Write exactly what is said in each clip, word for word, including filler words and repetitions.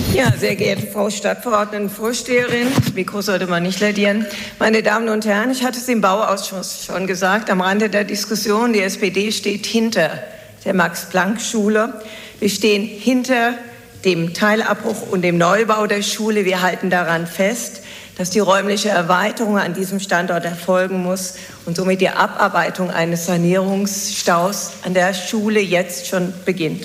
Ja, sehr geehrte Frau Stadtverordnetenvorsteherin, das Mikro sollte man nicht lädieren. Meine Damen und Herren, ich hatte es im Bauausschuss schon gesagt, am Rande der Diskussion, die S P D steht hinter der Max-Planck-Schule. Wir stehen hinter dem Teilabbruch und dem Neubau der Schule. Wir halten daran fest, dass die räumliche Erweiterung an diesem Standort erfolgen muss und somit die Abarbeitung eines Sanierungsstaus an der Schule jetzt schon beginnt.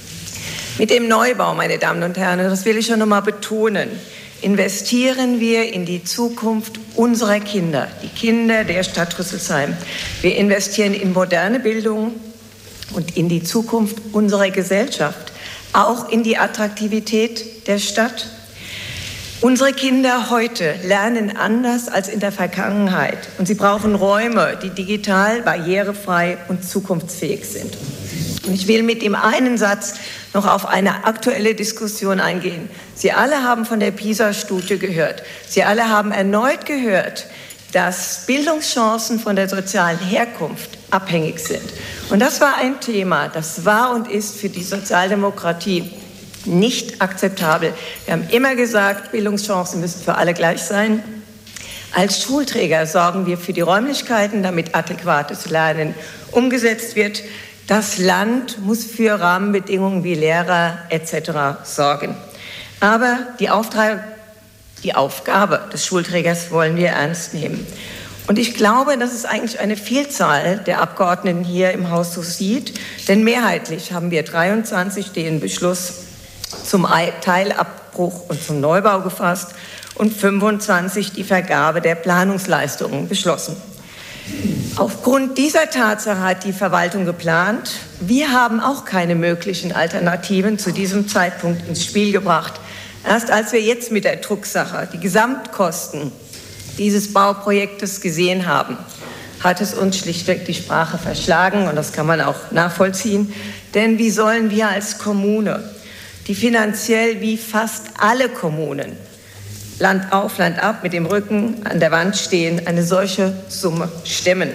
Mit dem Neubau, meine Damen und Herren, das will ich schon noch mal betonen, investieren wir in die Zukunft unserer Kinder, die Kinder der Stadt Rüsselsheim. Wir investieren in moderne Bildung und in die Zukunft unserer Gesellschaft, auch in die Attraktivität der Stadt. Unsere Kinder heute lernen anders als in der Vergangenheit und sie brauchen Räume, die digital, barrierefrei und zukunftsfähig sind. Und ich will mit dem einen Satz noch auf eine aktuelle Diskussion eingehen. Sie alle haben von der PISA-Studie gehört. Sie alle haben erneut gehört, dass Bildungschancen von der sozialen Herkunft abhängig sind. Und das war ein Thema, das war und ist für die Sozialdemokratie nicht akzeptabel. Wir haben immer gesagt, Bildungschancen müssen für alle gleich sein. Als Schulträger sorgen wir für die Räumlichkeiten, damit adäquates Lernen umgesetzt wird. Das Land muss für Rahmenbedingungen wie Lehrer et cetera sorgen. Aber die, Auftrag, die Aufgabe des Schulträgers wollen wir ernst nehmen. Und ich glaube, dass es eigentlich eine Vielzahl der Abgeordneten hier im Haus so sieht. Denn mehrheitlich haben wir dreiundzwanzig den Beschluss zum Teilabbruch und zum Neubau gefasst und fünfundzwanzig die Vergabe der Planungsleistungen beschlossen. Aufgrund dieser Tatsache hat die Verwaltung geplant. Wir haben auch keine möglichen Alternativen zu diesem Zeitpunkt ins Spiel gebracht. Erst als wir jetzt mit der Drucksache die Gesamtkosten dieses Bauprojektes gesehen haben, hat es uns schlichtweg die Sprache verschlagen. Und das kann man auch nachvollziehen. Denn wie sollen wir als Kommune, die finanziell wie fast alle Kommunen Land auf, Land ab, mit dem Rücken an der Wand stehen, eine solche Summe stemmen?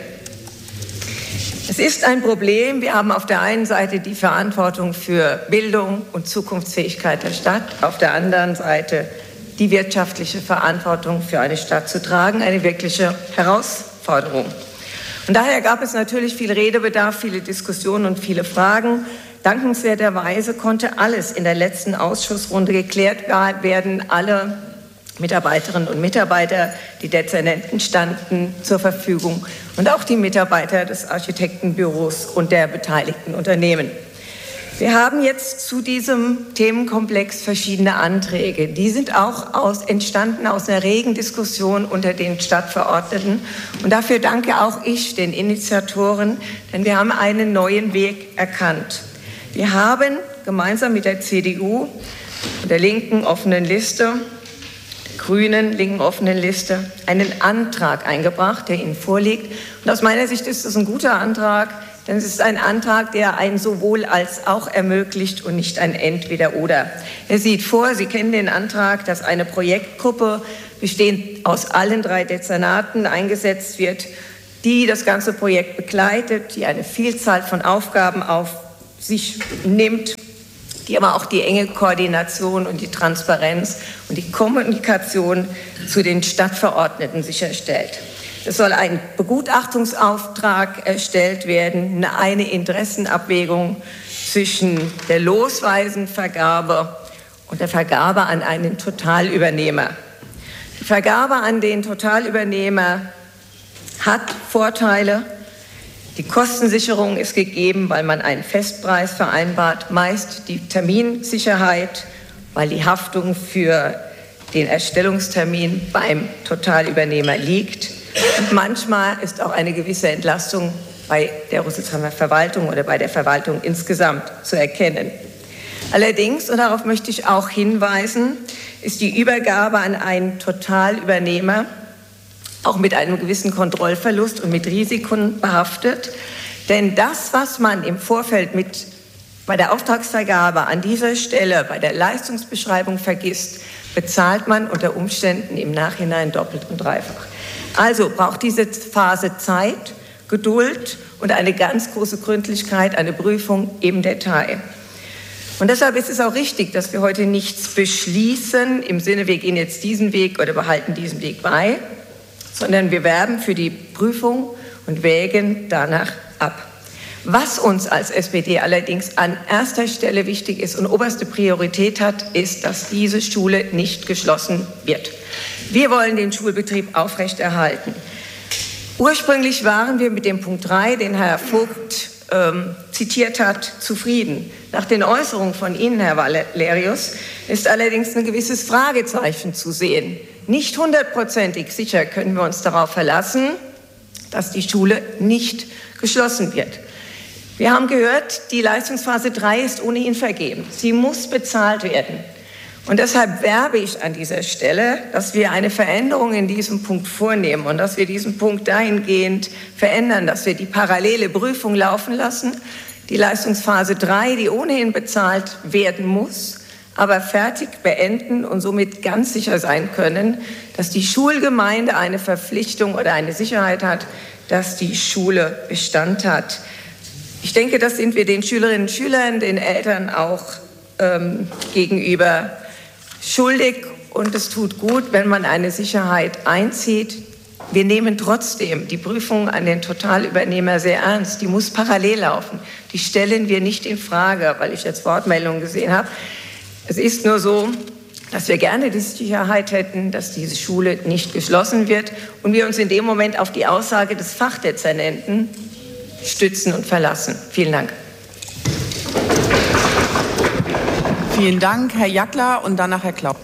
Es ist ein Problem. Wir haben auf der einen Seite die Verantwortung für Bildung und Zukunftsfähigkeit der Stadt, auf der anderen Seite die wirtschaftliche Verantwortung für eine Stadt zu tragen, eine wirkliche Herausforderung. Und daher gab es natürlich viel Redebedarf, viele Diskussionen und viele Fragen. Dankenswerterweise konnte alles in der letzten Ausschussrunde geklärt werden. Alle Mitarbeiterinnen und Mitarbeiter, die Dezernenten standen zur Verfügung und auch die Mitarbeiter des Architektenbüros und der beteiligten Unternehmen. Wir haben jetzt zu diesem Themenkomplex verschiedene Anträge. Die sind auch aus, entstanden aus einer regen Diskussion unter den Stadtverordneten. Und dafür danke auch ich den Initiatoren, denn wir haben einen neuen Weg erkannt. Wir haben gemeinsam mit der C D U und der linken offenen Liste, der grünen linken offenen Liste, einen Antrag eingebracht, der Ihnen vorliegt. Und aus meiner Sicht ist es ein guter Antrag, denn es ist ein Antrag, der ein sowohl als auch ermöglicht und nicht ein Entweder-Oder. Er sieht vor, Sie kennen den Antrag, dass eine Projektgruppe bestehend aus allen drei Dezernaten eingesetzt wird, die das ganze Projekt begleitet, die eine Vielzahl von Aufgaben auf sich nimmt, die aber auch die enge Koordination und die Transparenz und die Kommunikation zu den Stadtverordneten sicherstellt. Es soll ein Begutachtungsauftrag erstellt werden, eine Interessenabwägung zwischen der losweisen Vergabe und der Vergabe an einen Totalübernehmer. Die Vergabe an den Totalübernehmer hat Vorteile. Die Kostensicherung ist gegeben, weil man einen Festpreis vereinbart, meist die Terminsicherheit, weil die Haftung für den Erstellungstermin beim Totalübernehmer liegt. Und manchmal ist auch eine gewisse Entlastung bei der Rüsselsheimer Verwaltung oder bei der Verwaltung insgesamt zu erkennen. Allerdings, und darauf möchte ich auch hinweisen, ist die Übergabe an einen Totalübernehmer auch mit einem gewissen Kontrollverlust und mit Risiken behaftet. Denn das, was man im Vorfeld mit, bei der Auftragsvergabe an dieser Stelle, bei der Leistungsbeschreibung vergisst, bezahlt man unter Umständen im Nachhinein doppelt und dreifach. Also braucht diese Phase Zeit, Geduld und eine ganz große Gründlichkeit, eine Prüfung im Detail. Und deshalb ist es auch richtig, dass wir heute nichts beschließen, im Sinne, wir gehen jetzt diesen Weg oder behalten diesen Weg bei, sondern wir werben für die Prüfung und wägen danach ab. Was uns als S P D allerdings an erster Stelle wichtig ist und oberste Priorität hat, ist, dass diese Schule nicht geschlossen wird. Wir wollen den Schulbetrieb aufrechterhalten. Ursprünglich waren wir mit dem Punkt drei, den Herr Vogt ähm, zitiert hat, zufrieden. Nach den Äußerungen von Ihnen, Herr Valerius, ist allerdings ein gewisses Fragezeichen zu sehen. Nicht hundertprozentig sicher können wir uns darauf verlassen, dass die Schule nicht geschlossen wird. Wir haben gehört, die Leistungsphase drei ist ohnehin vergeben. Sie muss bezahlt werden. Und deshalb werbe ich an dieser Stelle, dass wir eine Veränderung in diesem Punkt vornehmen und dass wir diesen Punkt dahingehend verändern, dass wir die parallele Prüfung laufen lassen, die Leistungsphase drei, die ohnehin bezahlt werden muss, aber fertig beenden und somit ganz sicher sein können, dass die Schulgemeinde eine Verpflichtung oder eine Sicherheit hat, dass die Schule Bestand hat. Ich denke, das sind wir den Schülerinnen und Schülern, den Eltern auch ähm, gegenüber schuldig. Und es tut gut, wenn man eine Sicherheit einzieht. Wir nehmen trotzdem die Prüfung an den Totalübernehmer sehr ernst. Die muss parallel laufen. Die stellen wir nicht in Frage, weil ich jetzt Wortmeldungen gesehen habe. Es ist nur so, dass wir gerne die Sicherheit hätten, dass diese Schule nicht geschlossen wird und wir uns in dem Moment auf die Aussage des Fachdezernenten stützen und verlassen. Vielen Dank. Vielen Dank, Herr Jackler, und danach Herr Klau.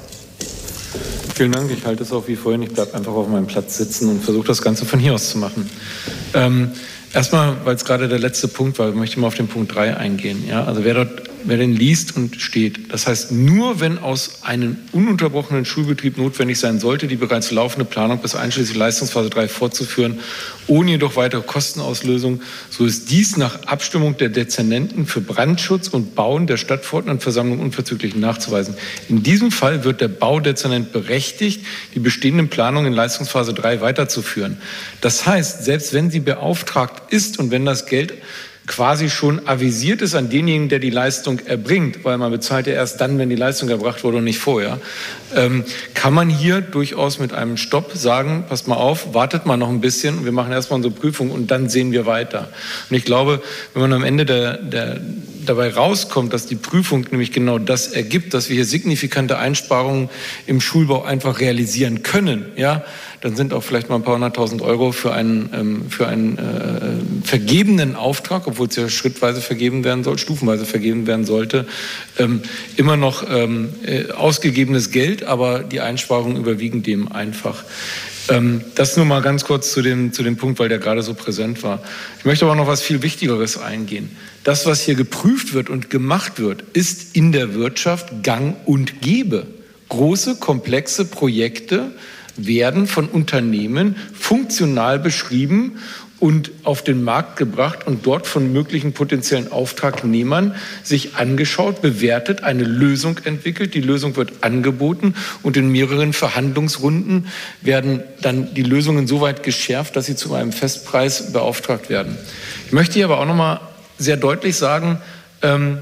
Vielen Dank. Ich halte es auch wie vorhin. Ich bleibe einfach auf meinem Platz sitzen und versuche das Ganze von hier aus zu machen. Ähm, erstmal, weil es gerade der letzte Punkt war, möchte ich mal auf den Punkt drei eingehen. Ja, also wer dort, wer den liest und steht, das heißt, nur wenn aus einem ununterbrochenen Schulbetrieb notwendig sein sollte, die bereits laufende Planung bis einschließlich Leistungsphase drei fortzuführen, ohne jedoch weitere Kostenauslösung, so ist dies nach Abstimmung der Dezernenten für Brandschutz und Bauen der Stadtverordnetenversammlung unverzüglich nachzuweisen. In diesem Fall wird der Baudezernent berechtigt, die bestehenden Planungen in Leistungsphase drei weiterzuführen. Das heißt, selbst wenn sie beauftragt ist und wenn das Geld quasi schon avisiert ist an denjenigen, der die Leistung erbringt, weil man bezahlt ja erst dann, wenn die Leistung erbracht wurde und nicht vorher, ähm, kann man hier durchaus mit einem Stopp sagen, passt mal auf, wartet mal noch ein bisschen, wir machen erstmal unsere Prüfung und dann sehen wir weiter. Und ich glaube, wenn man am Ende der, der, dabei rauskommt, dass die Prüfung nämlich genau das ergibt, dass wir hier signifikante Einsparungen im Schulbau einfach realisieren können, ja, dann sind auch vielleicht mal ein paar hunderttausend Euro für einen, ähm, für einen äh, vergebenen Auftrag, obwohl es ja schrittweise vergeben werden soll, stufenweise vergeben werden sollte, ähm, immer noch ähm, äh, ausgegebenes Geld, aber die Einsparungen überwiegen dem einfach. Ähm, das nur mal ganz kurz zu dem, zu dem Punkt, weil der gerade so präsent war. Ich möchte aber noch was viel Wichtigeres eingehen. Das, was hier geprüft wird und gemacht wird, ist in der Wirtschaft gang und gäbe. Große, komplexe Projekte werden von Unternehmen funktional beschrieben und auf den Markt gebracht und dort von möglichen potenziellen Auftragnehmern sich angeschaut, bewertet, eine Lösung entwickelt. Die Lösung wird angeboten und in mehreren Verhandlungsrunden werden dann die Lösungen so weit geschärft, dass sie zu einem Festpreis beauftragt werden. Ich möchte hier aber auch noch mal sehr deutlich sagen, ähm,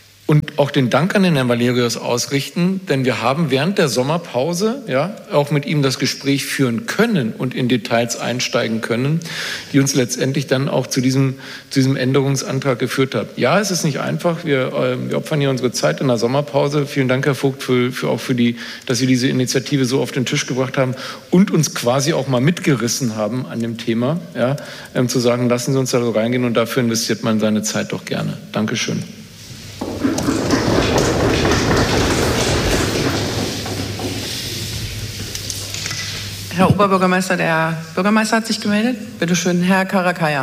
und auch den Dank an den Herrn Valerius ausrichten, denn wir haben während der Sommerpause ja auch mit ihm das Gespräch führen können und in Details einsteigen können, die uns letztendlich dann auch zu diesem, zu diesem Änderungsantrag geführt hat. Ja, es ist nicht einfach. Wir, äh, wir opfern hier unsere Zeit in der Sommerpause. Vielen Dank, Herr Vogt, für, für auch für die, dass Sie diese Initiative so auf den Tisch gebracht haben und uns quasi auch mal mitgerissen haben an dem Thema, ja, ähm, zu sagen, lassen Sie uns da so reingehen und dafür investiert man seine Zeit doch gerne. Dankeschön. Herr Oberbürgermeister, der Bürgermeister hat sich gemeldet. Bitte schön, Herr Karakaya.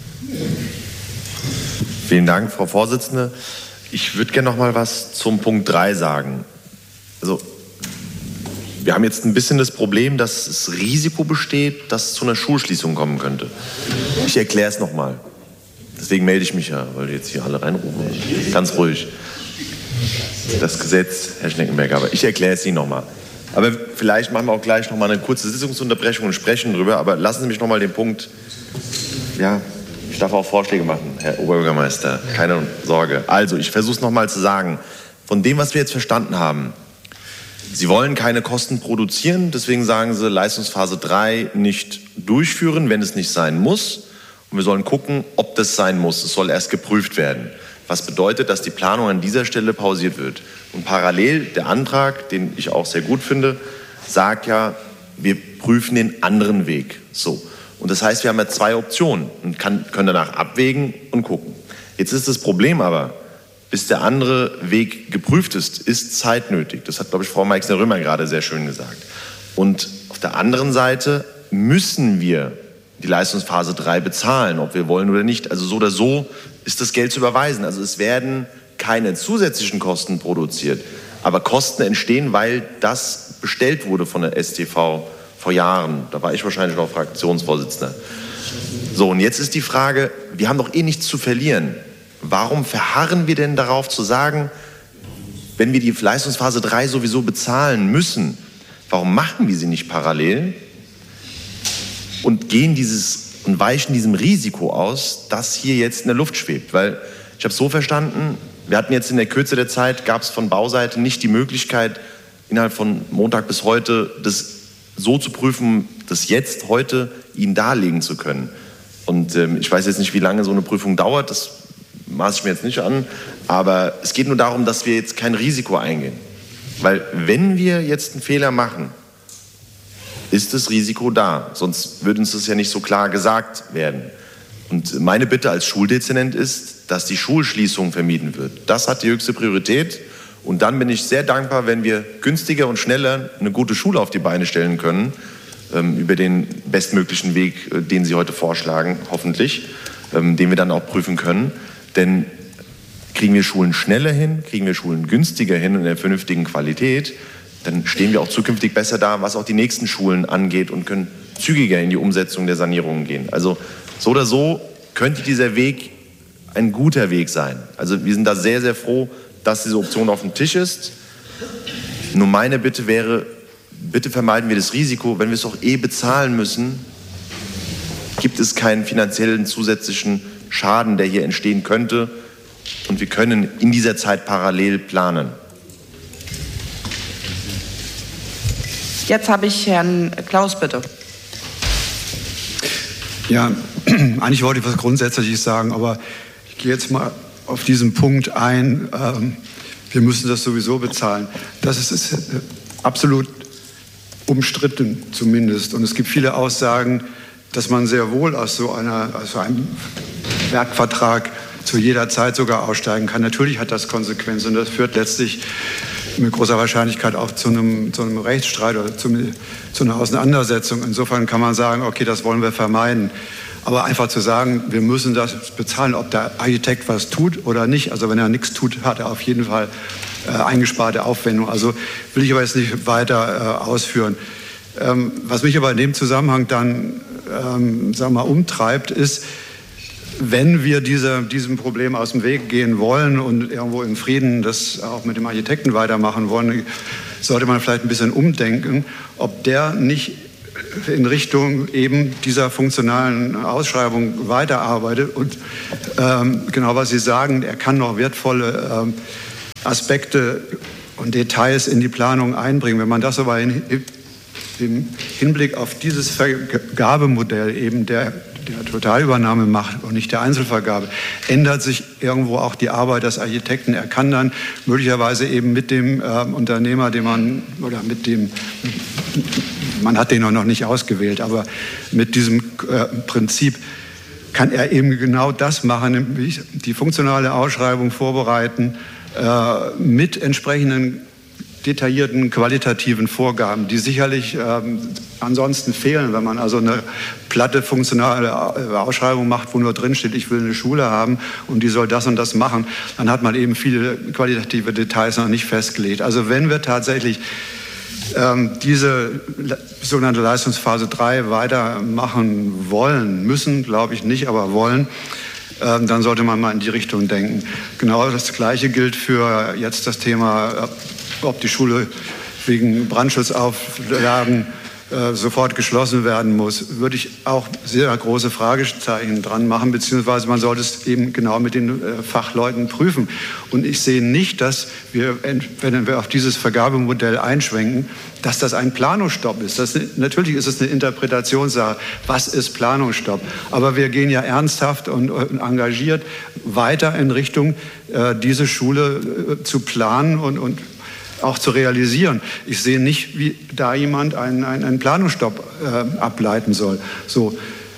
Vielen Dank, Frau Vorsitzende. Ich würde gerne noch mal was zum Punkt drei sagen. Also, wir haben jetzt ein bisschen das Problem, dass das Risiko besteht, dass es zu einer Schulschließung kommen könnte. Ich erkläre es noch mal. Deswegen melde ich mich ja, weil jetzt hier alle reinrufen. Ganz ruhig. Das Gesetz, Herr Schneckenberger, aber ich erkläre es Ihnen noch mal. Aber vielleicht machen wir auch gleich noch mal eine kurze Sitzungsunterbrechung und sprechen drüber. Aber lassen Sie mich noch mal den Punkt, ja, darf auch Vorschläge machen, Herr Oberbürgermeister, keine Sorge. Also, ich versuche es nochmal zu sagen. Von dem, was wir jetzt verstanden haben, Sie wollen keine Kosten produzieren, deswegen sagen Sie, Leistungsphase drei nicht durchführen, wenn es nicht sein muss. Und wir sollen gucken, ob das sein muss. Es soll erst geprüft werden. Was bedeutet, dass die Planung an dieser Stelle pausiert wird. Und parallel der Antrag, den ich auch sehr gut finde, sagt ja, wir prüfen den anderen Weg. So. Und das heißt, wir haben ja zwei Optionen und kann, können danach abwägen und gucken. Jetzt ist das Problem aber, bis der andere Weg geprüft ist, ist Zeit nötig. Das hat, glaube ich, Frau Meixner-Römer gerade sehr schön gesagt. Und auf der anderen Seite müssen wir die Leistungsphase drei bezahlen, ob wir wollen oder nicht. Also so oder so ist das Geld zu überweisen. Also es werden keine zusätzlichen Kosten produziert, aber Kosten entstehen, weil das bestellt wurde von der S T V vor Jahren. Da war ich wahrscheinlich noch Fraktionsvorsitzender. So, und jetzt ist die Frage, wir haben doch eh nichts zu verlieren. Warum verharren wir denn darauf zu sagen, wenn wir die Leistungsphase drei sowieso bezahlen müssen, warum machen wir sie nicht parallel und gehen dieses und weichen diesem Risiko aus, das hier jetzt in der Luft schwebt? Weil ich habe es so verstanden, wir hatten jetzt in der Kürze der Zeit, gab es von Bauseite nicht die Möglichkeit, innerhalb von Montag bis heute das so zu prüfen, das jetzt, heute Ihnen darlegen zu können. Und ähm, ich weiß jetzt nicht, wie lange so eine Prüfung dauert, das maße ich mir jetzt nicht an, aber es geht nur darum, dass wir jetzt kein Risiko eingehen. Weil wenn wir jetzt einen Fehler machen, ist das Risiko da. Sonst würde uns das ja nicht so klar gesagt werden. Und meine Bitte als Schuldezernent ist, dass die Schulschließung vermieden wird. Das hat die höchste Priorität. Und dann bin ich sehr dankbar, wenn wir günstiger und schneller eine gute Schule auf die Beine stellen können, ähm, über den bestmöglichen Weg, äh, den Sie heute vorschlagen, hoffentlich, ähm, den wir dann auch prüfen können. Denn kriegen wir Schulen schneller hin, kriegen wir Schulen günstiger hin in der vernünftigen Qualität, dann stehen wir auch zukünftig besser da, was auch die nächsten Schulen angeht und können zügiger in die Umsetzung der Sanierungen gehen. Also so oder so könnte dieser Weg ein guter Weg sein. Also wir sind da sehr, sehr froh, dass diese Option auf dem Tisch ist. Nur meine Bitte wäre, bitte vermeiden wir das Risiko, wenn wir es auch eh bezahlen müssen, gibt es keinen finanziellen zusätzlichen Schaden, der hier entstehen könnte. Und wir können in dieser Zeit parallel planen. Jetzt habe ich Herrn Klaus, bitte. Ja, eigentlich wollte ich was Grundsätzliches sagen, aber ich gehe jetzt mal auf diesen Punkt ein. Ähm, wir müssen das sowieso bezahlen. Das ist, ist absolut umstritten zumindest. Und es gibt viele Aussagen, dass man sehr wohl aus so, einer, aus so einem Werkvertrag zu jeder Zeit sogar aussteigen kann. Natürlich hat das Konsequenzen und das führt letztlich mit großer Wahrscheinlichkeit auch zu einem, zu einem Rechtsstreit oder zu, zu einer Auseinandersetzung. Insofern kann man sagen, okay, das wollen wir vermeiden. Aber einfach zu sagen, wir müssen das bezahlen, ob der Architekt was tut oder nicht. Also wenn er nichts tut, hat er auf jeden Fall äh, eingesparte Aufwendung. Also will ich aber jetzt nicht weiter äh, ausführen. Ähm, was mich aber in dem Zusammenhang dann ähm, sagen wir mal, umtreibt, ist, wenn wir diese, diesem Problem aus dem Weg gehen wollen und irgendwo im Frieden das auch mit dem Architekten weitermachen wollen, sollte man vielleicht ein bisschen umdenken, ob der nicht in Richtung eben dieser funktionalen Ausschreibung weiterarbeitet. Und ähm, genau was Sie sagen, er kann noch wertvolle ähm, Aspekte und Details in die Planung einbringen. Wenn man das aber in, im Hinblick auf dieses Vergabemodell eben der der Totalübernahme macht und nicht der Einzelvergabe, ändert sich irgendwo auch die Arbeit des Architekten. Er kann dann möglicherweise eben mit dem äh, Unternehmer, den man, oder mit dem, man hat den noch nicht ausgewählt, aber mit diesem äh, Prinzip kann er eben genau das machen, nämlich die funktionale Ausschreibung vorbereiten äh, mit entsprechenden detaillierten qualitativen Vorgaben, die sicherlich ähm, ansonsten fehlen, wenn man also eine platte funktionale Ausschreibung macht, wo nur drin steht, ich will eine Schule haben und die soll das und das machen, dann hat man eben viele qualitative Details noch nicht festgelegt. Also wenn wir tatsächlich ähm, diese sogenannte Leistungsphase drei weitermachen wollen, müssen, glaube ich nicht, aber wollen, ähm, dann sollte man mal in die Richtung denken. Genau das Gleiche gilt für jetzt das Thema, ob die Schule wegen Brandschutzauflagen äh, sofort geschlossen werden muss, würde ich auch sehr große Fragezeichen dran machen, beziehungsweise man sollte es eben genau mit den äh, Fachleuten prüfen. Und ich sehe nicht, dass wir, wenn wir auf dieses Vergabemodell einschwenken, dass das ein Planungsstopp ist. Das, natürlich ist es eine Interpretationssache. Was ist Planungsstopp? Aber wir gehen ja ernsthaft und, und engagiert weiter in Richtung, äh, diese Schule äh, zu planen und, und auch zu realisieren. Ich sehe nicht, wie da jemand einen, einen, einen Planungsstopp äh, ableiten soll. So.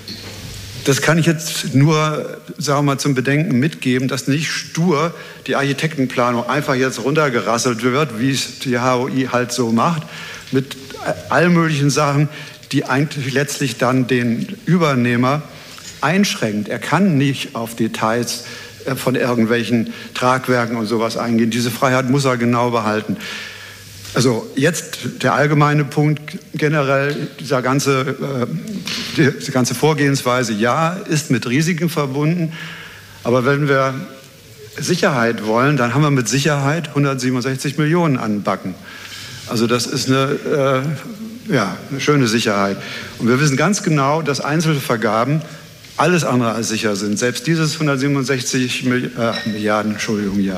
Das kann ich jetzt nur, sagen wir mal, zum Bedenken mitgeben, dass nicht stur die Architektenplanung einfach jetzt runtergerasselt wird, wie es die H O I halt so macht, mit allen möglichen Sachen, die eigentlich letztlich dann den Übernehmer einschränkt. Er kann nicht auf Details von irgendwelchen Tragwerken und sowas eingehen. Diese Freiheit muss er genau behalten. Also jetzt der allgemeine Punkt generell, dieser ganze, äh, die ganze Vorgehensweise, ja, ist mit Risiken verbunden. Aber wenn wir Sicherheit wollen, dann haben wir mit Sicherheit hundertsiebenundsechzig Millionen anbacken. Also das ist eine, äh, ja, eine schöne Sicherheit. Und wir wissen ganz genau, dass Einzelvergaben alles andere als sicher sind. Selbst dieses hundertsiebenundsechzig Milli- äh, Milliarden, Entschuldigung, ja.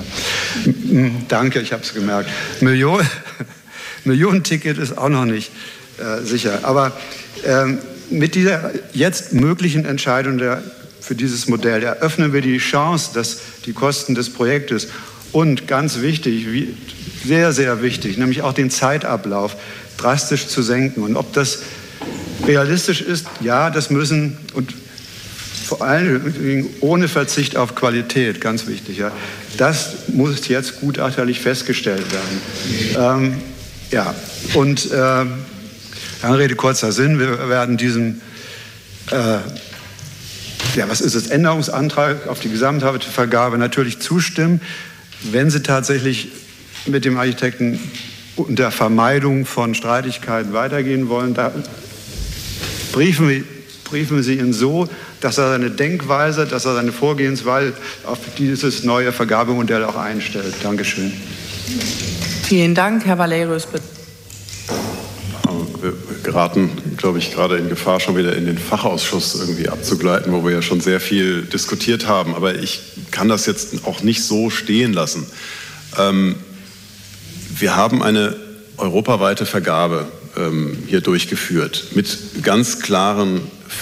Danke, ich habe es gemerkt. Millionen, Millionenticket ist auch noch nicht äh, sicher. Aber ähm, mit dieser jetzt möglichen Entscheidung der, für dieses Modell eröffnen wir die Chance, dass die Kosten des Projektes und ganz wichtig, wie, sehr, sehr wichtig, nämlich auch den Zeitablauf drastisch zu senken. Und ob das realistisch ist, ja, das müssen und vor allem ohne Verzicht auf Qualität, ganz wichtig. Ja. Das muss jetzt gutachterlich festgestellt werden. Ähm, ja, und äh, lange Rede, kurzer Sinn, wir werden diesem, äh, ja, was ist es, Änderungsantrag auf die Gesamtvergabe natürlich zustimmen, wenn sie tatsächlich mit dem Architekten und der Vermeidung von Streitigkeiten weitergehen wollen. Da briefen wir, briefen wir sie ihn so, dass er seine Denkweise, dass er seine Vorgehensweise auf dieses neue Vergabemodell auch einstellt. Dankeschön. Vielen Dank, Herr Valerius, bitte. Wir geraten, glaube ich, gerade in Gefahr, schon wieder in den Fachausschuss irgendwie abzugleiten, wo wir ja schon sehr viel diskutiert haben. Aber ich kann das jetzt auch nicht so stehen lassen. Ähm, wir haben eine europaweite Vergabe ähm, hier durchgeführt mit ganz klaren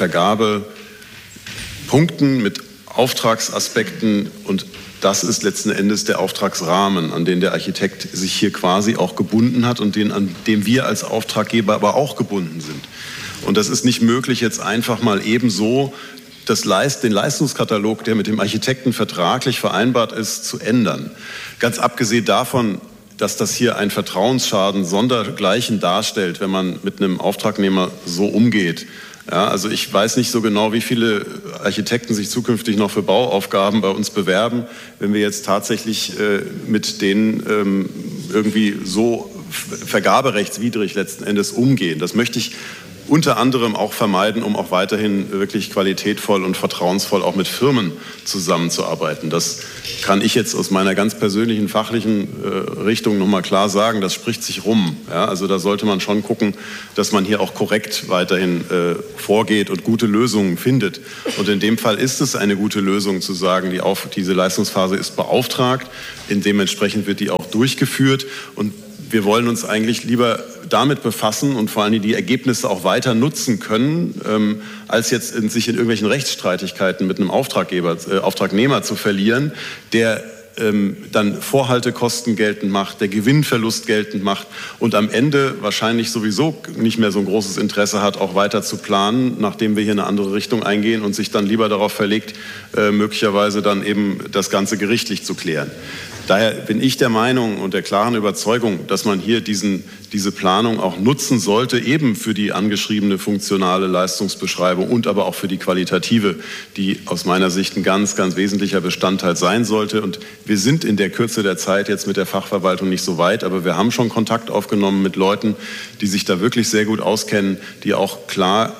Vergabepunkten, mit Auftragsaspekten, und das ist letzten Endes der Auftragsrahmen, an den der Architekt sich hier quasi auch gebunden hat und den, an dem wir als Auftraggeber aber auch gebunden sind. Und das ist nicht möglich, jetzt einfach mal ebenso das Leist, den Leistungskatalog, der mit dem Architekten vertraglich vereinbart ist, zu ändern. Ganz abgesehen davon, dass das hier ein Vertrauensschaden sondergleichen darstellt, wenn man mit einem Auftragnehmer so umgeht. Ja, also ich weiß nicht so genau, wie viele Architekten sich zukünftig noch für Bauaufgaben bei uns bewerben, wenn wir jetzt tatsächlich äh, mit denen ähm, irgendwie so vergaberechtswidrig letzten Endes umgehen. Das möchte ich unter anderem auch vermeiden, um auch weiterhin wirklich qualitätvoll und vertrauensvoll auch mit Firmen zusammenzuarbeiten. Das kann ich jetzt aus meiner ganz persönlichen fachlichen äh, Richtung nochmal klar sagen. Das spricht sich rum. Ja? Also da sollte man schon gucken, dass man hier auch korrekt weiterhin äh, vorgeht und gute Lösungen findet. Und in dem Fall ist es eine gute Lösung zu sagen, die auf, diese Leistungsphase ist beauftragt. In dementsprechend wird die auch durchgeführt. Und wir wollen uns eigentlich lieber damit befassen und vor allem die Ergebnisse auch weiter nutzen können, ähm, als jetzt in, sich in irgendwelchen Rechtsstreitigkeiten mit einem Auftraggeber, äh, Auftragnehmer zu verlieren, der ähm, dann Vorhaltekosten geltend macht, der Gewinnverlust geltend macht und am Ende wahrscheinlich sowieso nicht mehr so ein großes Interesse hat, auch weiter zu planen, nachdem wir hier eine andere Richtung eingehen, und sich dann lieber darauf verlegt, äh, möglicherweise dann eben das Ganze gerichtlich zu klären. Daher bin ich der Meinung und der klaren Überzeugung, dass man hier diesen, diese Planung auch nutzen sollte, eben für die angeschriebene funktionale Leistungsbeschreibung und aber auch für die qualitative, die aus meiner Sicht ein ganz, ganz wesentlicher Bestandteil sein sollte. Und wir sind in der Kürze der Zeit jetzt mit der Fachverwaltung nicht so weit, aber wir haben schon Kontakt aufgenommen mit Leuten, die sich da wirklich sehr gut auskennen, die auch klar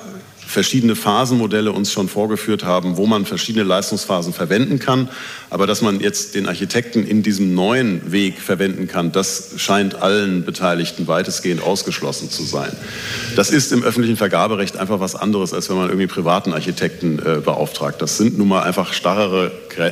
verschiedene Phasenmodelle uns schon vorgeführt haben, wo man verschiedene Leistungsphasen verwenden kann. Aber dass man jetzt den Architekten in diesem neuen Weg verwenden kann, das scheint allen Beteiligten weitestgehend ausgeschlossen zu sein. Das ist im öffentlichen Vergaberecht einfach was anderes, als wenn man irgendwie privaten Architekten äh, beauftragt. Das sind nun mal einfach starrere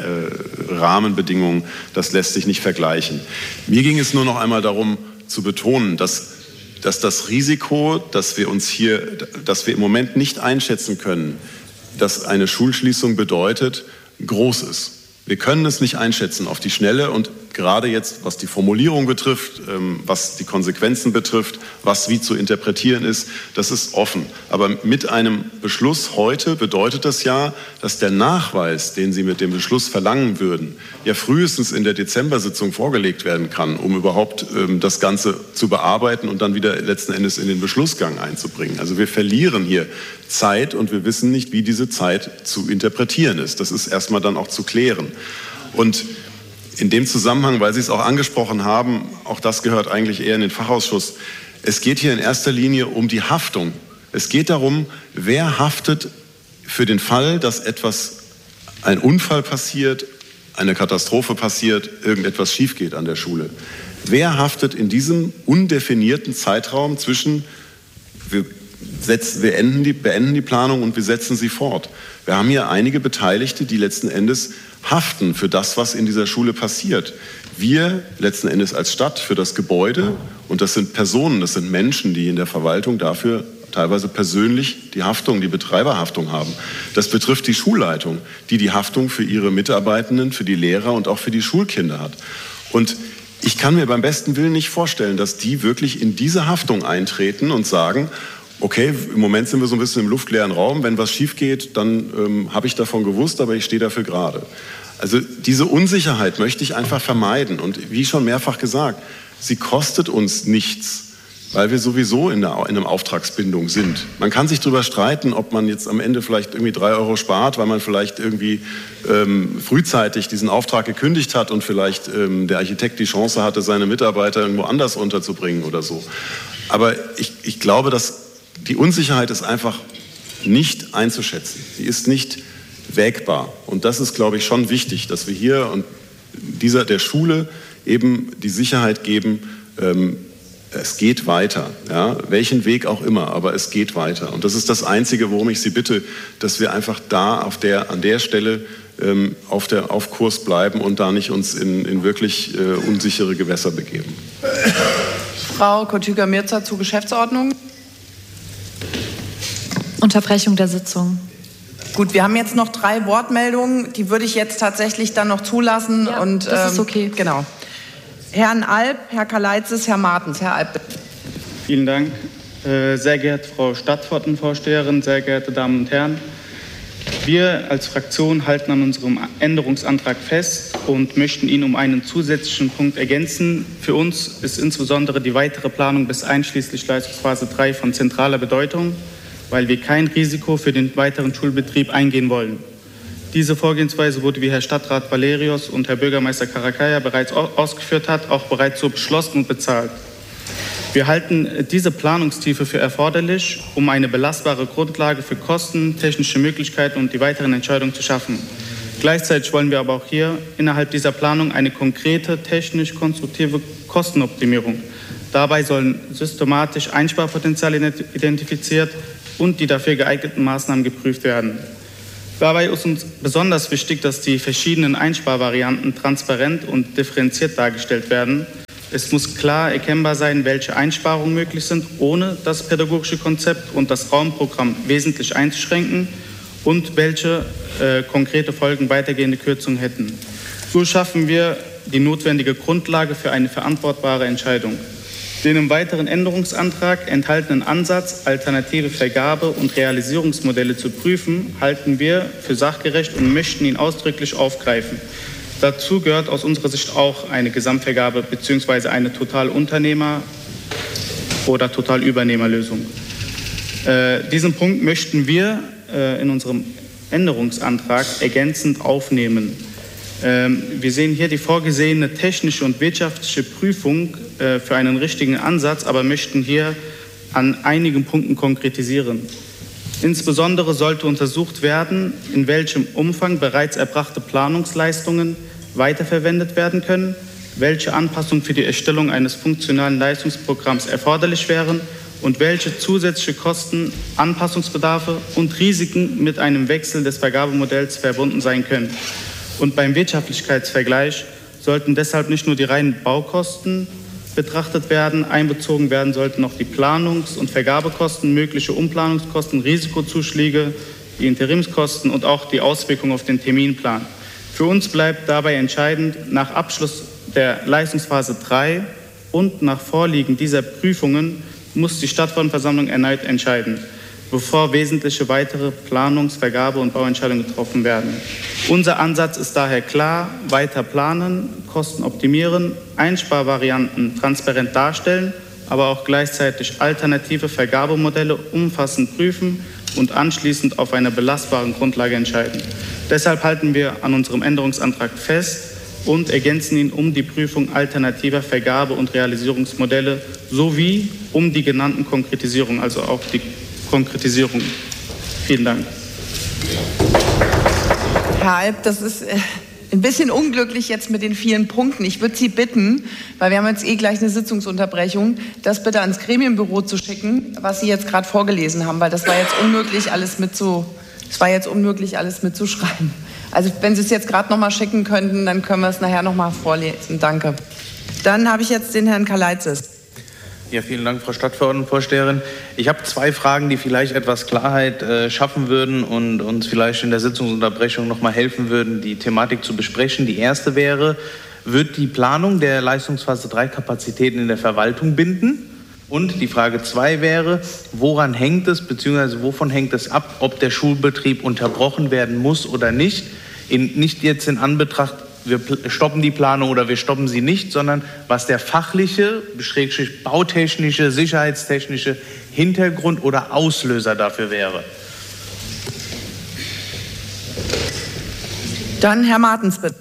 äh, Rahmenbedingungen. Das lässt sich nicht vergleichen. Mir ging es nur noch einmal darum zu betonen, dass dass das Risiko, dass wir uns hier, dass wir im Moment nicht einschätzen können, dass eine Schulschließung bedeutet, groß ist. Wir können es nicht einschätzen auf die Schnelle und gerade jetzt, was die Formulierung betrifft, was die Konsequenzen betrifft, was wie zu interpretieren ist, das ist offen. Aber mit einem Beschluss heute bedeutet das ja, dass der Nachweis, den Sie mit dem Beschluss verlangen würden, ja frühestens in der Dezember-Sitzung vorgelegt werden kann, um überhaupt das Ganze zu bearbeiten und dann wieder letzten Endes in den Beschlussgang einzubringen. Also wir verlieren hier Zeit und wir wissen nicht, wie diese Zeit zu interpretieren ist. Das ist erstmal dann auch zu klären. Und in dem Zusammenhang, weil Sie es auch angesprochen haben, auch das gehört eigentlich eher in den Fachausschuss, es geht hier in erster Linie um die Haftung. Es geht darum, wer haftet für den Fall, dass etwas, ein Unfall passiert, eine Katastrophe passiert, irgendetwas schief geht an der Schule. Wer haftet in diesem undefinierten Zeitraum zwischen, wir, setzen, wir enden die, beenden die Planung und wir setzen sie fort? Wir haben hier einige Beteiligte, die letzten Endes haften für das, was in dieser Schule passiert. Wir letzten Endes als Stadt für das Gebäude, und das sind Personen, das sind Menschen, die in der Verwaltung dafür teilweise persönlich die Haftung, die Betreiberhaftung haben. Das betrifft die Schulleitung, die die Haftung für ihre Mitarbeitenden, für die Lehrer und auch für die Schulkinder hat. Und ich kann mir beim besten Willen nicht vorstellen, dass die wirklich in diese Haftung eintreten und sagen, okay, im Moment sind wir so ein bisschen im luftleeren Raum. Wenn was schief geht, dann ähm, habe ich davon gewusst, aber ich stehe dafür gerade. Also diese Unsicherheit möchte ich einfach vermeiden. Und wie schon mehrfach gesagt, sie kostet uns nichts, weil wir sowieso in, der, in einer Auftragsbindung sind. Man kann sich darüber streiten, ob man jetzt am Ende vielleicht irgendwie drei Euro spart, weil man vielleicht irgendwie ähm, frühzeitig diesen Auftrag gekündigt hat und vielleicht ähm, der Architekt die Chance hatte, seine Mitarbeiter irgendwo anders unterzubringen oder so. Aber ich, ich glaube, dass die Unsicherheit ist einfach nicht einzuschätzen. Sie ist nicht wägbar. Und das ist, glaube ich, schon wichtig, dass wir hier und dieser, der Schule eben die Sicherheit geben, ähm, es geht weiter, ja, welchen Weg auch immer, aber es geht weiter. Und das ist das Einzige, worum ich Sie bitte, dass wir einfach da auf der, an der Stelle ähm, auf, der, auf Kurs bleiben und da nicht uns in, in wirklich äh, unsichere Gewässer begeben. Frau Kotüger-Mirza zur Geschäftsordnung. Unterbrechung der Sitzung. Gut, wir haben jetzt noch drei Wortmeldungen, die würde ich jetzt tatsächlich dann noch zulassen. Ja, und, das ähm, ist okay. Genau. Herrn Alp, Herr Kalaitzis, Herr Martens. Herr Alp. Vielen Dank. Äh, sehr geehrte Frau Stadtpfortenvorsteherin, sehr geehrte Damen und Herren. Wir als Fraktion halten an unserem Änderungsantrag fest und möchten ihn um einen zusätzlichen Punkt ergänzen. Für uns ist insbesondere die weitere Planung bis einschließlich Leistungsphase drei von zentraler Bedeutung, weil wir kein Risiko für den weiteren Schulbetrieb eingehen wollen. Diese Vorgehensweise wurde, wie Herr Stadtrat Valerius und Herr Bürgermeister Karakaya bereits ausgeführt hat, auch bereits so beschlossen und bezahlt. Wir halten diese Planungstiefe für erforderlich, um eine belastbare Grundlage für Kosten, technische Möglichkeiten und die weiteren Entscheidungen zu schaffen. Gleichzeitig wollen wir aber auch hier innerhalb dieser Planung eine konkrete, technisch-konstruktive Kostenoptimierung. Dabei sollen systematisch Einsparpotenziale identifiziert und die dafür geeigneten Maßnahmen geprüft werden. Dabei ist uns besonders wichtig, dass die verschiedenen Einsparvarianten transparent und differenziert dargestellt werden. Es muss klar erkennbar sein, welche Einsparungen möglich sind, ohne das pädagogische Konzept und das Raumprogramm wesentlich einzuschränken und welche äh, konkrete Folgen weitergehende Kürzungen hätten. So schaffen wir die notwendige Grundlage für eine verantwortbare Entscheidung. Den im weiteren Änderungsantrag enthaltenen Ansatz, alternative Vergabe- und Realisierungsmodelle zu prüfen, halten wir für sachgerecht und möchten ihn ausdrücklich aufgreifen. Dazu gehört aus unserer Sicht auch eine Gesamtvergabe bzw. eine Totalunternehmer- oder Totalübernehmerlösung. Äh, diesen Punkt möchten wir äh, in unserem Änderungsantrag ergänzend aufnehmen. Wir sehen hier die vorgesehene technische und wirtschaftliche Prüfung für einen richtigen Ansatz, aber möchten hier an einigen Punkten konkretisieren. Insbesondere sollte untersucht werden, in welchem Umfang bereits erbrachte Planungsleistungen weiterverwendet werden können, welche Anpassungen für die Erstellung eines funktionalen Leistungsprogramms erforderlich wären und welche zusätzliche Kosten, Anpassungsbedarfe und Risiken mit einem Wechsel des Vergabemodells verbunden sein können. Und beim Wirtschaftlichkeitsvergleich sollten deshalb nicht nur die reinen Baukosten betrachtet werden, einbezogen werden sollten noch die Planungs- und Vergabekosten, mögliche Umplanungskosten, Risikozuschläge, die Interimskosten und auch die Auswirkungen auf den Terminplan. Für uns bleibt dabei entscheidend, nach Abschluss der Leistungsphase drei und nach Vorliegen dieser Prüfungen muss die Stadtverordnetenversammlung erneut entscheiden, bevor wesentliche weitere Planungs-, Vergabe- und Bauentscheidungen getroffen werden. Unser Ansatz ist daher klar: weiter planen, Kosten optimieren, Einsparvarianten transparent darstellen, aber auch gleichzeitig alternative Vergabemodelle umfassend prüfen und anschließend auf einer belastbaren Grundlage entscheiden. Deshalb halten wir an unserem Änderungsantrag fest und ergänzen ihn um die Prüfung alternativer Vergabe- und Realisierungsmodelle sowie um die genannten Konkretisierungen, also auch die Konkretisierung. Vielen Dank. Herr Alp, das ist äh, ein bisschen unglücklich jetzt mit den vielen Punkten. Ich würde Sie bitten, weil wir haben jetzt eh gleich eine Sitzungsunterbrechung, das bitte ans Gremienbüro zu schicken, was Sie jetzt gerade vorgelesen haben, weil das war jetzt unmöglich, alles mitzu, das war jetzt unmöglich, alles mitzuschreiben. Also wenn Sie es jetzt gerade noch mal schicken könnten, dann können wir es nachher noch mal vorlesen. Danke. Dann habe ich jetzt den Herrn Kalaitzis. Ja, vielen Dank, Frau Stadtverordnetenvorsteherin. Ich habe zwei Fragen, die vielleicht etwas Klarheit äh, schaffen würden und uns vielleicht in der Sitzungsunterbrechung noch mal helfen würden, die Thematik zu besprechen. Die erste wäre, wird die Planung der Leistungsphase drei Kapazitäten in der Verwaltung binden? Und die Frage zwei wäre, woran hängt es, beziehungsweise wovon hängt es ab, ob der Schulbetrieb unterbrochen werden muss oder nicht? In, nicht jetzt in Anbetracht, wir stoppen die Planung oder wir stoppen sie nicht, sondern was der fachliche, bautechnische, sicherheitstechnische Hintergrund oder Auslöser dafür wäre. Dann Herr Martens, bitte.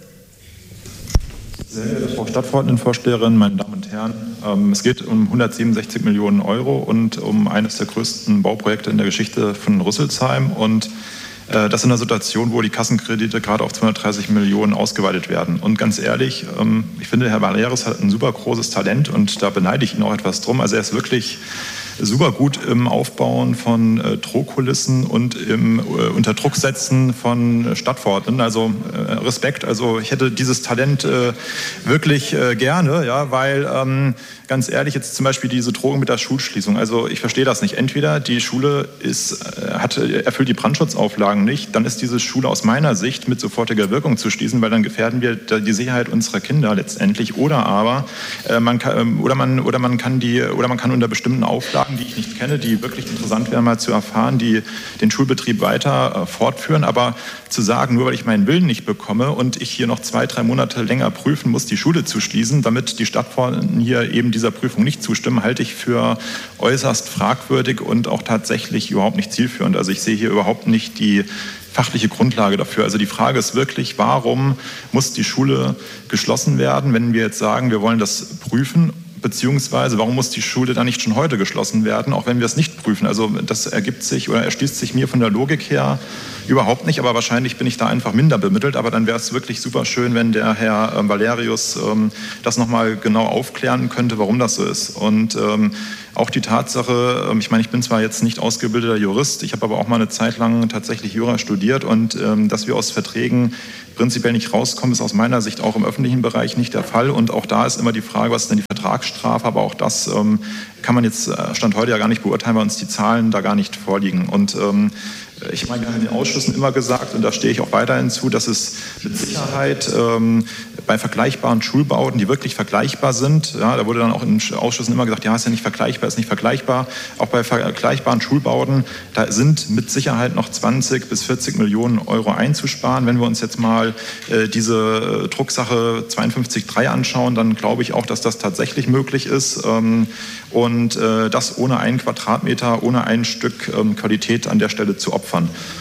Sehr geehrte Frau Stadtverordnetenvorsteherin, meine Damen und Herren, ähm, es geht um hundertsiebenundsechzig Millionen Euro und um eines der größten Bauprojekte in der Geschichte von Rüsselsheim und äh, das in einer Situation, wo die Kassenkredite gerade auf zweihundertdreißig Millionen ausgeweitet werden. Und ganz ehrlich, ähm, ich finde, Herr Valeris hat ein super großes Talent und da beneide ich ihn auch etwas drum. Also er ist wirklich super gut im Aufbauen von äh, Drohkulissen und im äh, Unterdrucksetzen von Stadtverordneten. Also äh, Respekt. Also ich hätte dieses Talent äh, wirklich äh, gerne, ja, weil ähm, ganz ehrlich jetzt zum Beispiel diese Drohung mit der Schulschließung. Also ich verstehe das nicht. Entweder die Schule ist, äh, hat, erfüllt die Brandschutzauflagen nicht, dann ist diese Schule aus meiner Sicht mit sofortiger Wirkung zu schließen, weil dann gefährden wir die Sicherheit unserer Kinder letztendlich. Oder aber äh, man kann, oder man oder man kann die oder man kann unter bestimmten Auflagen, die ich nicht kenne, die wirklich interessant wären mal zu erfahren, die den Schulbetrieb weiter äh, fortführen. Aber zu sagen, nur weil ich meinen Willen nicht bekomme und ich hier noch zwei, drei Monate länger prüfen muss, die Schule zu schließen, damit die Stadtverordneten hier eben dieser Prüfung nicht zustimmen, halte ich für äußerst fragwürdig und auch tatsächlich überhaupt nicht zielführend. Also ich sehe hier überhaupt nicht die fachliche Grundlage dafür. Also die Frage ist wirklich, warum muss die Schule geschlossen werden, wenn wir jetzt sagen, wir wollen das prüfen? Beziehungsweise, warum muss die Schule dann nicht schon heute geschlossen werden, auch wenn wir es nicht prüfen? Also das ergibt sich oder erschließt sich mir von der Logik her überhaupt nicht, aber wahrscheinlich bin ich da einfach minder bemittelt. Aber dann wäre es wirklich super schön, wenn der Herr ähm, Valerius ähm, das nochmal genau aufklären könnte, warum das so ist. Und ähm, auch die Tatsache, ähm, ich meine, ich bin zwar jetzt nicht ausgebildeter Jurist, ich habe aber auch mal eine Zeit lang tatsächlich Jura studiert und ähm, dass wir aus Verträgen prinzipiell nicht rauskommen, ist aus meiner Sicht auch im öffentlichen Bereich nicht der Fall. Und auch da ist immer die Frage, was ist denn die Vertragsstrafe? Aber auch das ähm, kann man jetzt Stand heute ja gar nicht beurteilen, weil uns die Zahlen da gar nicht vorliegen. Und ähm, ich meine, wir haben in den Ausschüssen immer gesagt, und da stehe ich auch weiterhin zu, dass es mit Sicherheit ähm, bei vergleichbaren Schulbauten, die wirklich vergleichbar sind, ja, da wurde dann auch in den Ausschüssen immer gesagt, ja, ist ja nicht vergleichbar, ist nicht vergleichbar. Auch bei vergleichbaren Schulbauten, da sind mit Sicherheit noch zwanzig bis vierzig Millionen Euro einzusparen. Wenn wir uns jetzt mal äh, diese Drucksache zweiundfünfzig Punkt drei anschauen, dann glaube ich auch, dass das tatsächlich möglich ist. Ähm, und äh, das ohne einen Quadratmeter, ohne ein Stück ähm, Qualität an der Stelle zu opfern.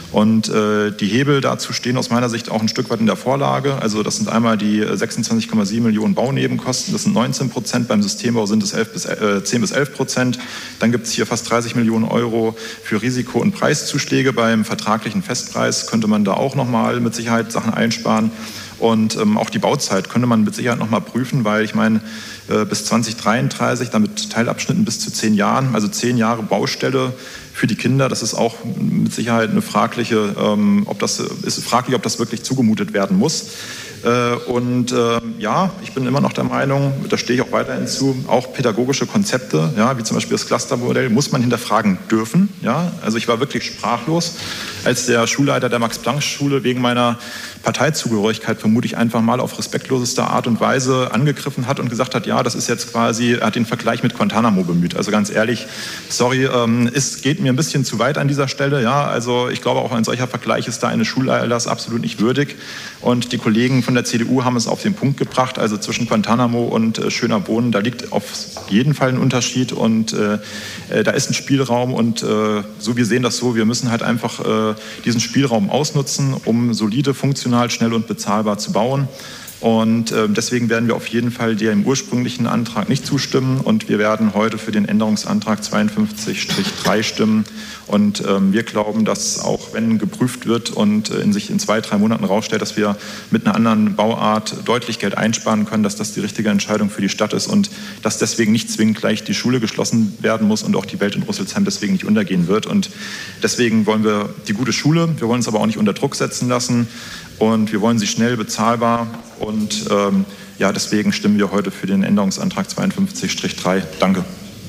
Und äh, die Hebel dazu stehen aus meiner Sicht auch ein Stück weit in der Vorlage. Also das sind einmal die sechsundzwanzig Komma sieben Millionen Baunebenkosten, das sind neunzehn Prozent, beim Systembau sind es elf bis, äh, zehn bis elf Prozent. Dann gibt es hier fast dreißig Millionen Euro für Risiko- und Preiszuschläge. Beim vertraglichen Festpreis könnte man da auch nochmal mit Sicherheit Sachen einsparen. Und ähm, auch die Bauzeit könnte man mit Sicherheit noch mal prüfen, weil ich meine, äh, bis zwanzig dreiunddreißig, dann mit Teilabschnitten bis zu zehn Jahren, also zehn Jahre Baustelle für die Kinder, das ist auch mit Sicherheit eine fragliche, ähm, ob das ist fraglich, ob das wirklich zugemutet werden muss. Äh, und äh, ja, ich bin immer noch der Meinung, da stehe ich auch weiterhin zu, auch pädagogische Konzepte, ja, wie zum Beispiel das Clustermodell, muss man hinterfragen dürfen. Ja? Also ich war wirklich sprachlos, als der Schulleiter der Max-Planck-Schule wegen meiner Parteizugehörigkeit vermutlich einfach mal auf respektloseste Art und Weise angegriffen hat und gesagt hat, ja, das ist jetzt quasi, er hat den Vergleich mit Guantanamo bemüht. Also ganz ehrlich, sorry, ähm, es geht mir ein bisschen zu weit an dieser Stelle. Ja, also ich glaube, auch ein solcher Vergleich ist da eines Schulleiters absolut nicht würdig. Und die Kollegen von der C D U haben es auf den Punkt gebracht. Also zwischen Guantanamo und äh, Schöner Bohnen, da liegt auf jeden Fall ein Unterschied und äh, äh, da ist ein Spielraum und äh, so wir sehen das so, wir müssen halt einfach äh, diesen Spielraum ausnutzen, um solide, funktional, schnell und bezahlbar zu bauen. Und äh, deswegen werden wir auf jeden Fall dem ursprünglichen Antrag nicht zustimmen und wir werden heute für den Änderungsantrag zweiundfünfzig drei stimmen. Und ähm, wir glauben, dass auch wenn geprüft wird und äh, in sich in zwei, drei Monaten rausstellt, dass wir mit einer anderen Bauart deutlich Geld einsparen können, dass das die richtige Entscheidung für die Stadt ist und dass deswegen nicht zwingend gleich die Schule geschlossen werden muss und auch die Welt in Rüsselsheim deswegen nicht untergehen wird. Und deswegen wollen wir die gute Schule, wir wollen uns aber auch nicht unter Druck setzen lassen. Und wir wollen sie schnell bezahlbar und ähm, ja, deswegen stimmen wir heute für den Änderungsantrag zweiundfünfzig drei. Danke.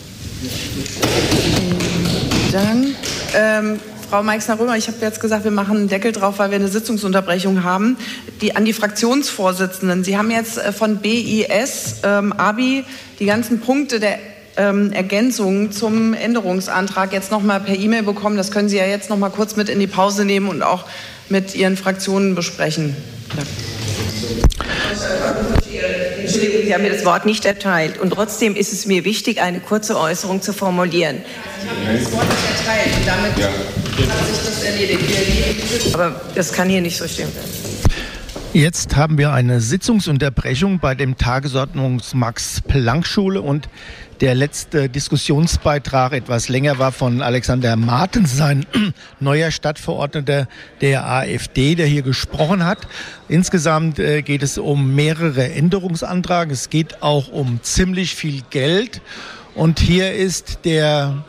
Dank. Ähm, Frau Meixner-Römer, ich habe jetzt gesagt, wir machen einen Deckel drauf, weil wir eine Sitzungsunterbrechung haben. Die, an die Fraktionsvorsitzenden. Sie haben jetzt von B I S, ähm, A B I, die ganzen Punkte der ähm, Ergänzungen zum Änderungsantrag jetzt noch mal per E-Mail bekommen. Das können Sie ja jetzt noch mal kurz mit in die Pause nehmen und auch mit Ihren Fraktionen besprechen. Ja. Entschuldigung, Sie haben mir das Wort nicht erteilt. Und trotzdem ist es mir wichtig, eine kurze Äußerung zu formulieren. Ich habe das Wort nicht erteilt. Und damit ja. hat sich das erledigt. Aber das kann hier nicht so stehen. Jetzt haben wir eine Sitzungsunterbrechung bei dem Tagesordnungs-Max-Planck-Schule und der letzte Diskussionsbeitrag, etwas länger, war von Alexander Martens, sein neuer Stadtverordneter der AfD, der hier gesprochen hat. Insgesamt äh, geht es um mehrere Änderungsanträge. Es geht auch um ziemlich viel Geld. Und hier ist der...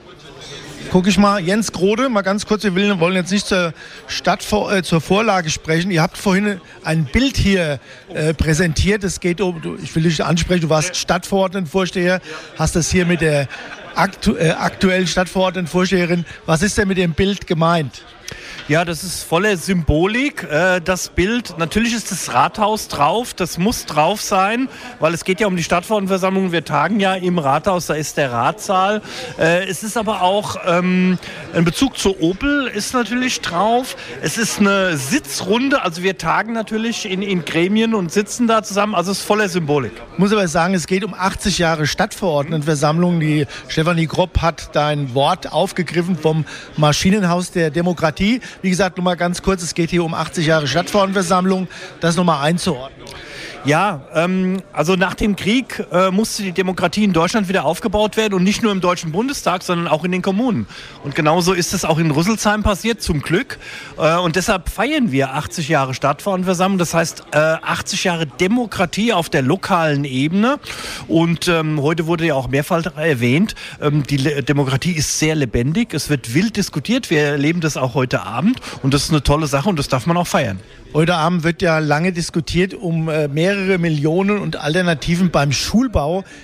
Guck ich mal, Jens Grode, mal ganz kurz, wir wollen jetzt nicht zur, Stadt, äh, zur Vorlage sprechen. Ihr habt vorhin ein Bild hier äh, präsentiert. Es geht um, ich will dich ansprechen, du warst Stadtverordnetenvorsteher, hast das hier mit der aktu äh, aktuellen Stadtverordnetenvorsteherin. Was ist denn mit dem Bild gemeint? Ja, das ist voller Symbolik, äh, das Bild. Natürlich ist das Rathaus drauf, das muss drauf sein, weil es geht ja um die Stadtverordnetenversammlung. Wir tagen ja im Rathaus, da ist der Ratssaal. Äh, es ist aber auch ähm, ein Bezug zur Opel ist natürlich drauf. Es ist eine Sitzrunde, also wir tagen natürlich in, in Gremien und sitzen da zusammen, also es ist voller Symbolik. Ich muss aber sagen, es geht um achtzig Jahre Stadtverordnetenversammlung. Die Stefanie Gropp hat dein Wort aufgegriffen vom Maschinenhaus der Demokratie. Wie gesagt, nur mal ganz kurz, es geht hier um achtzig Jahre Stadtverordnetenversammlung, das nochmal einzuordnen. Ja, ähm, also nach dem Krieg äh, musste die Demokratie in Deutschland wieder aufgebaut werden und nicht nur im Deutschen Bundestag, sondern auch in den Kommunen. Und genauso ist es auch in Rüsselsheim passiert, zum Glück. Äh, und deshalb feiern wir achtzig Jahre Stadtverordnetenversammlung, das heißt äh, achtzig Jahre Demokratie auf der lokalen Ebene. Und ähm, heute wurde ja auch mehrfach erwähnt, ähm, die Le- Demokratie ist sehr lebendig, es wird wild diskutiert, wir erleben das auch heute Abend und das ist eine tolle Sache und das darf man auch feiern. Heute Abend wird ja lange diskutiert um äh, mehrere Millionen und Alternativen beim Schulbau.